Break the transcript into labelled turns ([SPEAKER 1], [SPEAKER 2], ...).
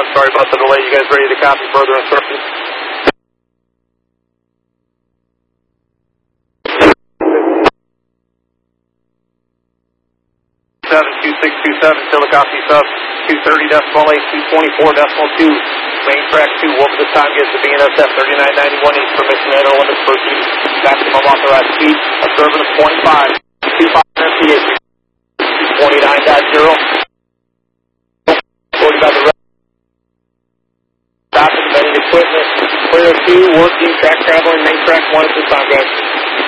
[SPEAKER 1] sorry about the delay. You guys ready to copy further instructions? 2627, still a copy sub 230.8, 224.2, main track 2, over the time gets to BNSF 3991 East, permission to enter limits, proceed, maximum authorized speed, observing of 25, 25 MPH, 29.0, 40 by the rest, stopping, vetting equipment, clear 2, working, track traveling, main track 1 at this time, guys.